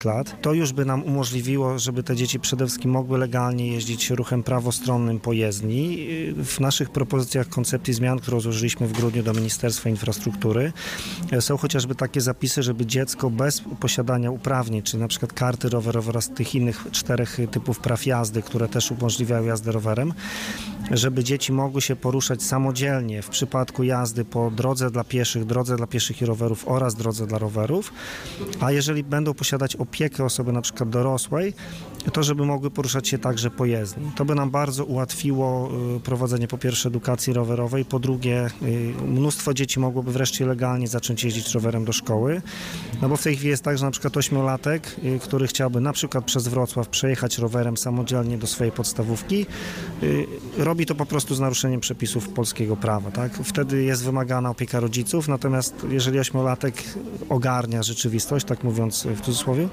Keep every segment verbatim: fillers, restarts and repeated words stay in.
lat. To już by nam umożliwiło, żeby te dzieci przede wszystkim mogły legalnie jeździć ruchem prawostronnym po jezdni. W naszych propozycjach koncepcji zmian, którą złożyliśmy w grudniu do Ministerstwa Infrastruktury, są chociażby takie zapisy, żeby dziecko bez posiadania uprawnień, czy na przykład karty rowerowej oraz tych innych czterech typów praw jazdy, które też umożliwiają jazdę rowerem, żeby dzieci mogły się poruszać samodzielnie w przypadku jazdy po drodze dla pieszych, drodze dla pieszych i rowerów oraz drodze dla rowerów, a jeżeli będą posiadać opiekę osoby na przykład dorosłej, to żeby mogły poruszać się także po jezdni. To by nam bardzo ułatwiło y, prowadzenie po pierwsze edukacji rowerowej, po drugie y, mnóstwo dzieci mogłoby wreszcie legalnie zacząć jeździć rowerem do szkoły, no bo w tej chwili jest tak, że na przykład ośmiolatek, y, który chciałby na przykład przez Wrocław przejechać rowerem samodzielnie do swojej podstawówki, y, robi to po prostu z naruszeniem przepisów polskiego prawa, tak? Wtedy jest wymagana opieka rodziców, natomiast jeżeli ośmiolatek ogarnia rzeczywistość, tak mówiąc w cudzysłowie,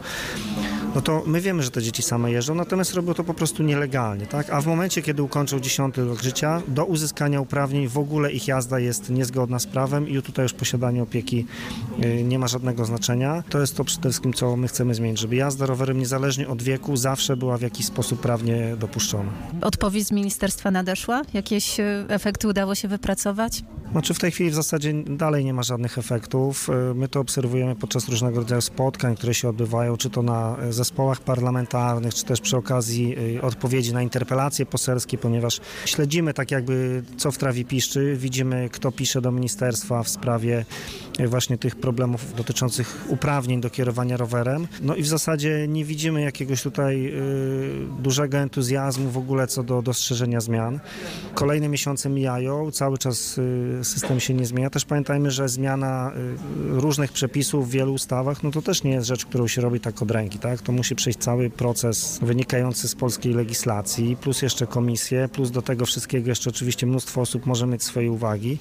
no to my wiemy, że te dzieci same jeżdżą, natomiast robią to po prostu nielegalnie, tak? A w momencie, kiedy ukończą dziesiąty rok życia, do uzyskania uprawnień w ogóle ich jazda jest niezgodna z prawem i tutaj już posiadanie opieki y, nie ma żadnego znaczenia. To jest to przede wszystkim, co my chcemy zmienić, żeby jazda rowerem niezależnie od wieku zawsze była w jakiś sposób prawnie dopuszczona. Odpowiedź z ministerstwa nadeszła? Jakieś efekty udało się wypracować? Znaczy w tej chwili w zasadzie dalej nie ma żadnych efektów. My to obserwujemy podczas różnego rodzaju spotkań, które się odbywają, czy to na zespołach parlamentarnych, czy też przy okazji odpowiedzi na interpelacje poselskie, ponieważ śledzimy tak jakby co w trawie piszczy, widzimy kto pisze do ministerstwa w sprawie właśnie tych problemów dotyczących uprawnień do kierowania rowerem. No i w zasadzie nie widzimy jakiegoś tutaj y, dużego entuzjazmu w ogóle co do dostrzeżenia zmian. Kolejne miesiące mijają, cały czas y, system się nie zmienia. Też pamiętajmy, że zmiana y, różnych przepisów w wielu ustawach, no to też nie jest rzecz, którą się robi tak od ręki, tak? To musi przejść cały proces wynikający z polskiej legislacji, plus jeszcze komisje, plus do tego wszystkiego jeszcze oczywiście mnóstwo osób może mieć swoje uwagi,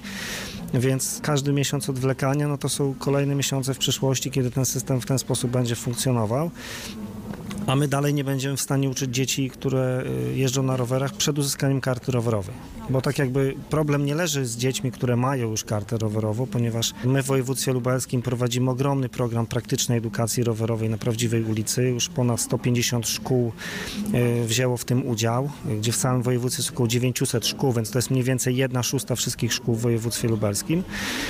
więc każdy miesiąc odwlekania, no to są kolejne miesiące w przyszłości, kiedy ten system w ten sposób będzie funkcjonował. A my dalej nie będziemy w stanie uczyć dzieci, które jeżdżą na rowerach przed uzyskaniem karty rowerowej. Bo tak jakby problem nie leży z dziećmi, które mają już kartę rowerową, ponieważ my w województwie lubelskim prowadzimy ogromny program praktycznej edukacji rowerowej na prawdziwej ulicy. Już ponad sto pięćdziesiąt szkół wzięło w tym udział, gdzie w całym województwie jest około dziewięćset szkół, więc to jest mniej więcej jedna szósta wszystkich szkół w województwie lubelskim.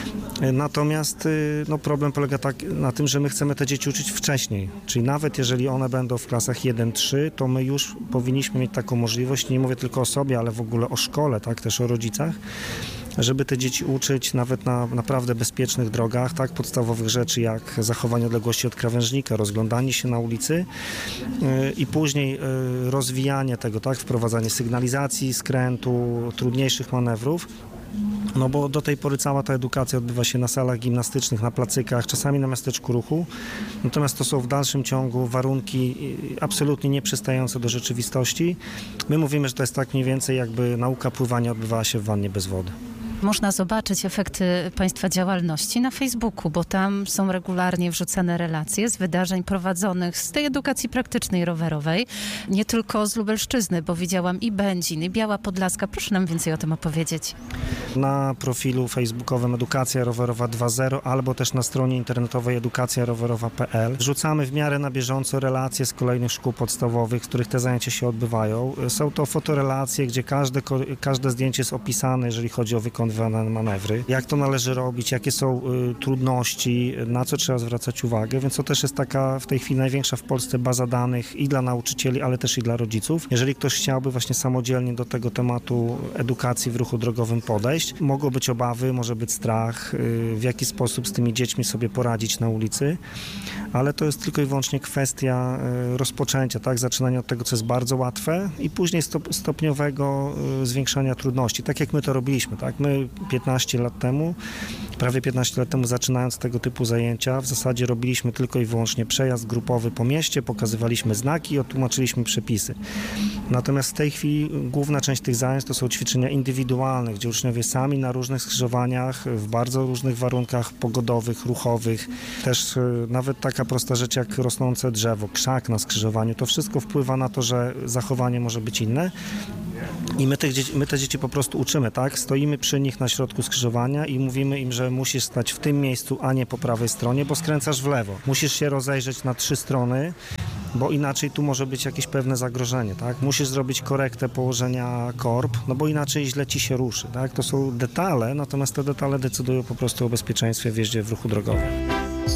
Natomiast no, problem polega tak na tym, że my chcemy te dzieci uczyć wcześniej, czyli nawet jeżeli one będą w klasach jeden trzy, to my już powinniśmy mieć taką możliwość, nie mówię tylko o sobie, ale w ogóle o szkole, tak, też o rodzicach, żeby te dzieci uczyć nawet na naprawdę bezpiecznych drogach, tak, podstawowych rzeczy jak zachowanie odległości od krawężnika, rozglądanie się na ulicy yy, i później yy, rozwijanie tego, tak, wprowadzanie sygnalizacji, skrętu, trudniejszych manewrów. No bo do tej pory cała ta edukacja odbywa się na salach gimnastycznych, na placykach, czasami na miasteczku ruchu. Natomiast to są w dalszym ciągu warunki absolutnie nieprzystające do rzeczywistości. My mówimy, że to jest tak mniej więcej jakby nauka pływania odbywała się w wannie bez wody. Można zobaczyć efekty Państwa działalności na Facebooku, bo tam są regularnie wrzucane relacje z wydarzeń prowadzonych z tej edukacji praktycznej rowerowej, nie tylko z Lubelszczyzny, bo widziałam i Będzin, i Biała Podlaska. Proszę nam więcej o tym opowiedzieć. Na profilu facebookowym Edukacja Rowerowa dwa zero albo też na stronie internetowej edukacja rowerowa kropka p l wrzucamy w miarę na bieżąco relacje z kolejnych szkół podstawowych, w których te zajęcia się odbywają. Są to fotorelacje, gdzie każde, każde zdjęcie jest opisane, jeżeli chodzi o wykonywanie manewry, jak to należy robić, jakie są y, trudności, na co trzeba zwracać uwagę, więc to też jest taka w tej chwili największa w Polsce baza danych i dla nauczycieli, ale też i dla rodziców. Jeżeli ktoś chciałby właśnie samodzielnie do tego tematu edukacji w ruchu drogowym podejść, mogą być obawy, może być strach, y, w jaki sposób z tymi dziećmi sobie poradzić na ulicy, ale to jest tylko i wyłącznie kwestia y, rozpoczęcia, tak, zaczynania od tego, co jest bardzo łatwe i później stop, stopniowego y, zwiększania trudności, tak jak my to robiliśmy, tak, my piętnaście lat temu, prawie piętnaście lat temu zaczynając tego typu zajęcia, w zasadzie robiliśmy tylko i wyłącznie przejazd grupowy po mieście, pokazywaliśmy znaki i tłumaczyliśmy przepisy. Natomiast w tej chwili główna część tych zajęć to są ćwiczenia indywidualne, gdzie uczniowie sami na różnych skrzyżowaniach, w bardzo różnych warunkach pogodowych, ruchowych, też y, nawet taka prosta rzecz jak rosnące drzewo, krzak na skrzyżowaniu, to wszystko wpływa na to, że zachowanie może być inne. I my, tych dzieci, my te dzieci po prostu uczymy, tak? Stoimy przy nich na środku skrzyżowania i mówimy im, że musisz stać w tym miejscu, a nie po prawej stronie, bo skręcasz w lewo. Musisz się rozejrzeć na trzy strony, bo inaczej tu może być jakieś pewne zagrożenie, tak? Musisz zrobić korektę położenia korb, no bo inaczej źle ci się ruszy, tak? To są detale, natomiast te detale decydują po prostu o bezpieczeństwie w jeździe w ruchu drogowym.